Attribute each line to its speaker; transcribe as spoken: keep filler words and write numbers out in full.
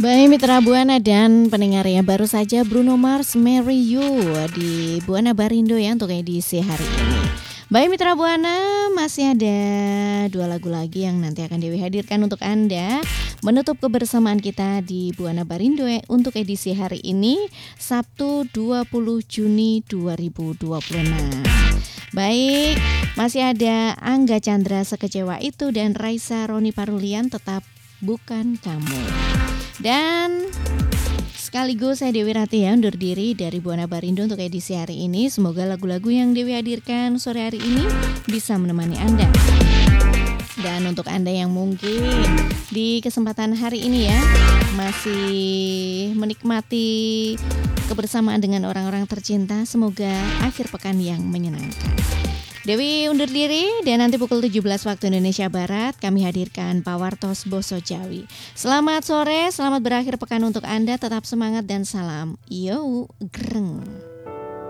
Speaker 1: Baik Mitra Buana dan pendengar ya, baru saja Bruno Mars Marry You di Buana Barindo ya untuk edisi hari ini. Baik Mitra Buana, masih ada dua lagu lagi yang nanti akan Dewi hadirkan untuk Anda menutup kebersamaan kita di Buana Barindo ya, untuk edisi hari ini Sabtu dua puluh Juni dua ribu dua puluh enam. Baik, masih ada Angga Chandra Sekecewa Itu dan Raisa Roni Parulian Tetap Bukan Kamu. Dan sekaligus saya Dewi Rati ya undur diri dari Buana Barindo untuk edisi hari ini. Semoga lagu-lagu yang Dewi hadirkan sore hari ini bisa menemani Anda. Dan untuk Anda yang mungkin di kesempatan hari ini ya masih menikmati kebersamaan dengan orang-orang tercinta, semoga akhir pekan yang menyenangkan. Dewi undur diri dan nanti pukul tujuh belas waktu Indonesia Barat kami hadirkan Pawartos Boso Jawi. Selamat sore, selamat berakhir pekan untuk Anda, tetap semangat dan salam yo greng.